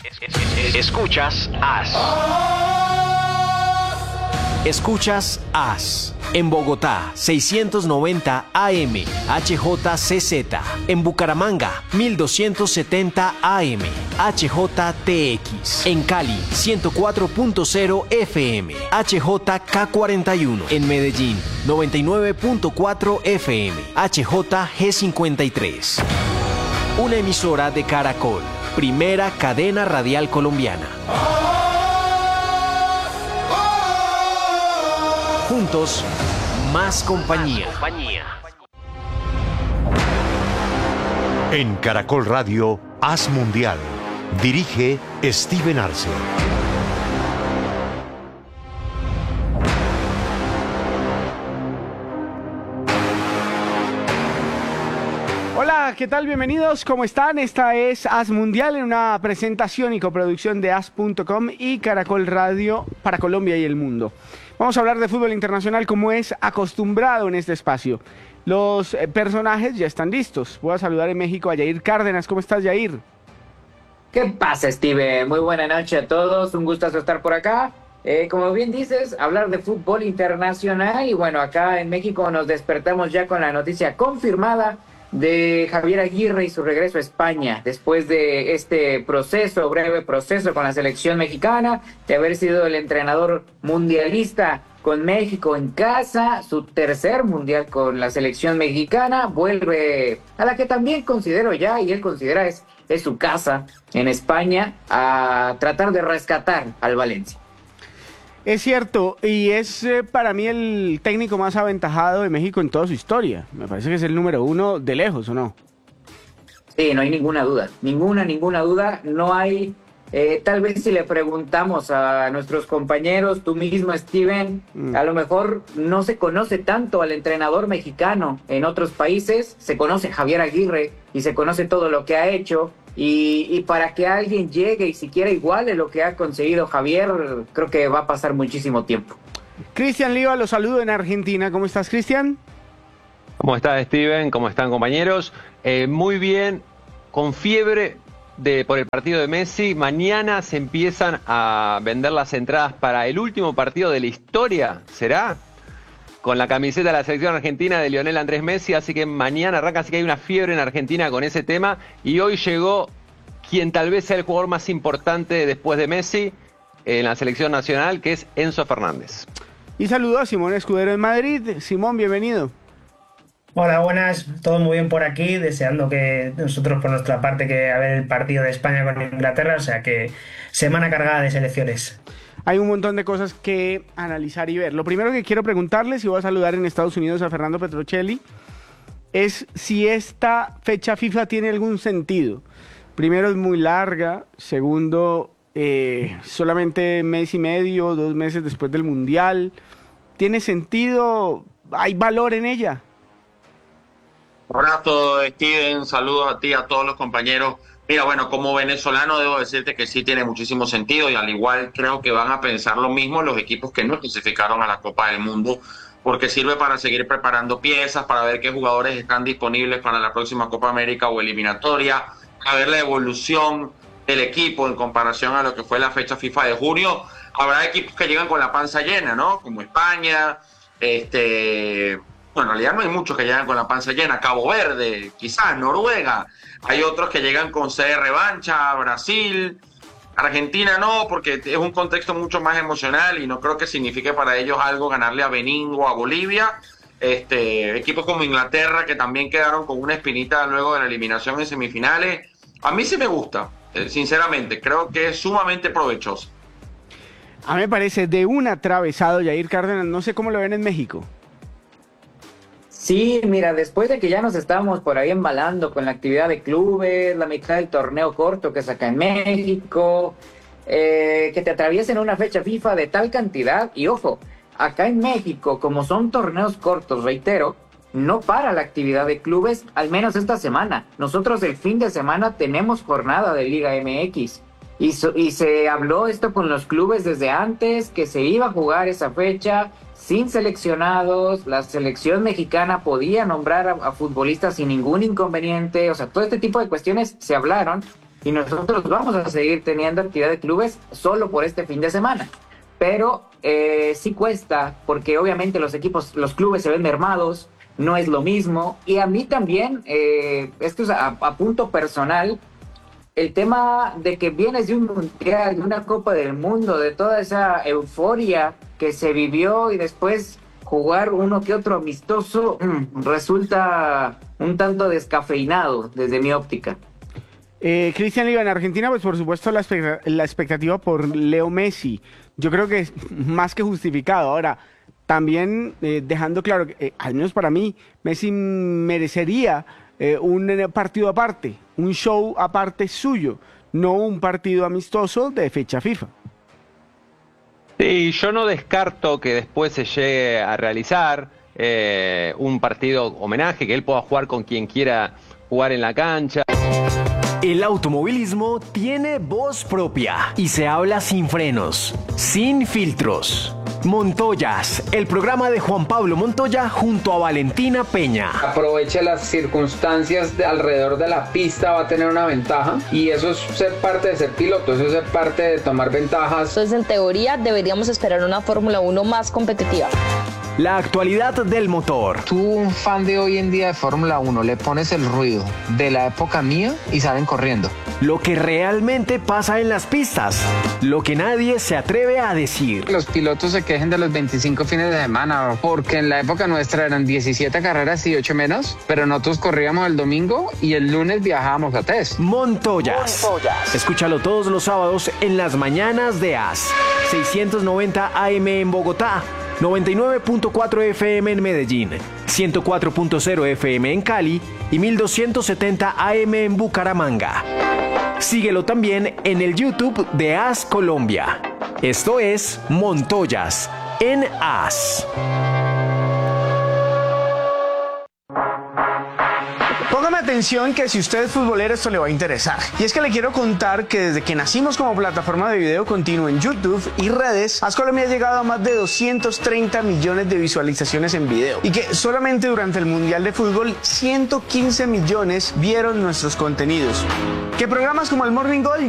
Escuchas AS. Escuchas AS. En Bogotá, 690 AM, HJCZ. En Bucaramanga, 1270 AM, HJTX. En Cali, 104.0 FM, HJK41. En Medellín, 99.4 FM, HJG53. Una emisora de Caracol, primera cadena radial colombiana. Juntos, más compañía. En Caracol Radio, AS Mundial. Dirige Steven Arce. Hola, ¿qué tal? Bienvenidos, ¿cómo están? Esta es AS Mundial en una presentación y coproducción de AS.com y Caracol Radio para Colombia y el mundo. Vamos a hablar de fútbol internacional como es acostumbrado en este espacio. Los personajes ya están listos. Voy a saludar en México a Yair Cárdenas. ¿Cómo estás, Yair? ¿Qué pasa, Steve? Muy buena noche a todos. Un gustazo estar por acá. Como bien dices, hablar de fútbol internacional. Y bueno, acá en México nos despertamos ya con la noticia confirmada de Javier Aguirre y su regreso a España después de este proceso, breve proceso con la selección mexicana, de haber sido el entrenador mundialista con México en casa, su tercer mundial con la selección mexicana, vuelve a la que también considero ya, y él considera es su casa en España, a tratar de rescatar al Valencia. Es cierto, y es para mí el técnico más aventajado de México en toda su historia. Me parece que es el número uno de lejos, ¿o no? Sí, no hay ninguna duda, ninguna duda. No hay, tal vez si le preguntamos a nuestros compañeros, tú mismo, Steven, a lo mejor no se conoce tanto al entrenador mexicano en otros países, se conoce a Javier Aguirre y se conoce todo lo que ha hecho. Y para que alguien llegue y siquiera iguale lo que ha conseguido Javier, creo que va a pasar muchísimo tiempo. Cristian Liva, lo saludo en Argentina. ¿Cómo estás, Cristian? ¿Cómo estás, Steven? ¿Cómo están, compañeros? Muy bien, con fiebre por el partido de Messi. Mañana se empiezan a vender las entradas para el último partido de la historia, ¿será? Con la camiseta de la selección argentina de Lionel Andrés Messi, así que mañana arranca, así que hay una fiebre en Argentina con ese tema, y hoy llegó quien tal vez sea el jugador más importante después de Messi en la selección nacional, que es Enzo Fernández. Y saludo a Simón Escudero en Madrid. Simón, bienvenido. Hola, buenas, todo muy bien por aquí, deseando que nosotros por nuestra parte que a ver el partido de España con Inglaterra, o sea que semana cargada de selecciones. Hay un montón de cosas que analizar y ver. Lo primero que quiero preguntarles, y voy a saludar en Estados Unidos a Fernando Petrocelli, es si esta fecha FIFA tiene algún sentido. Primero, es muy larga. Segundo, solamente mes y medio, 2 meses después del Mundial. ¿Tiene sentido? ¿Hay valor en ella? Abrazo, Steven, saludos a ti, a todos los compañeros. Mira, bueno, como venezolano debo decirte que sí tiene muchísimo sentido, y al igual creo que van a pensar lo mismo los equipos que no clasificaron a la Copa del Mundo, porque sirve para seguir preparando piezas, para ver qué jugadores están disponibles para la próxima Copa América o eliminatoria, a ver la evolución del equipo en comparación a lo que fue la fecha FIFA de junio. Habrá equipos que llegan con la panza llena, ¿no? Como España, bueno, en realidad no hay muchos que llegan con la panza llena. Cabo Verde, quizás, Noruega. Hay otros que llegan con sed de revancha, Brasil. Argentina no, porque es un contexto mucho más emocional y no creo que signifique para ellos algo ganarle a Benín o a Bolivia. Equipos como Inglaterra, que también quedaron con una espinita luego de la eliminación en semifinales. A mí sí me gusta, sinceramente. Creo que es sumamente provechoso. A mí me parece de un atravesado, Yair Cárdenas. No sé cómo lo ven en México. Sí, mira, después de que ya nos estábamos por ahí embalando con la actividad de clubes, la mitad del torneo corto que saca en México, que te atraviesen una fecha FIFA de tal cantidad, y ojo, acá en México, como son torneos cortos, reitero, no para la actividad de clubes, al menos esta semana. Nosotros el fin de semana tenemos jornada de Liga MX, y se habló esto con los clubes desde antes, que se iba a jugar esa fecha sin seleccionados, la selección mexicana podía nombrar a futbolistas sin ningún inconveniente, o sea, todo este tipo de cuestiones se hablaron, y nosotros vamos a seguir teniendo actividad de clubes solo por este fin de semana. Pero sí cuesta, porque obviamente los clubes se ven mermados, no es lo mismo. Y a mí también, esto es a punto personal, el tema de que vienes de un mundial, de una Copa del Mundo, de toda esa euforia que se vivió y después jugar uno que otro amistoso, resulta un tanto descafeinado desde mi óptica. Cristian Liga, en Argentina, pues por supuesto la expectativa por Leo Messi, yo creo que es más que justificado. Ahora, también dejando claro que, al menos para mí, Messi merecería un partido aparte, un show aparte suyo, no un partido amistoso de fecha FIFA. Sí, yo no descarto que después se llegue a realizar un partido homenaje, que él pueda jugar con quien quiera jugar en la cancha. El automovilismo tiene voz propia y se habla sin frenos, sin filtros. Montoyas, el programa de Juan Pablo Montoya junto a Valentina Peña. Aproveche las circunstancias alrededor de la pista, va a tener una ventaja, y eso es ser parte de ser piloto, eso es ser parte de tomar ventajas. Entonces, en teoría, deberíamos esperar una Fórmula 1 más competitiva. La actualidad del motor. Tú, un fan de hoy en día de Fórmula 1, le pones el ruido de la época mía y salen corriendo. Lo que realmente pasa en las pistas, lo que nadie se atreve a decir. Los pilotos se quejen de los 25 fines de semana, porque en la época nuestra eran 17 carreras y 8 menos, pero nosotros corríamos el domingo y el lunes viajábamos a test. Montoyas. Escúchalo todos los sábados en las mañanas de AS. 690 AM en Bogotá, 99.4 FM en Medellín, 104.0 FM en Cali y 1270 AM en Bucaramanga. Síguelo también en el YouTube de AS Colombia. Esto es Montoyas en AS. Póngame atención que si usted es futbolero esto le va a interesar. Y es que le quiero contar que desde que nacimos como plataforma de video continuo en YouTube y redes, AS Colombia ha llegado a más de 230 millones de visualizaciones en video. Y que solamente durante el Mundial de Fútbol 115 millones vieron nuestros contenidos. Que programas como el Morning Goal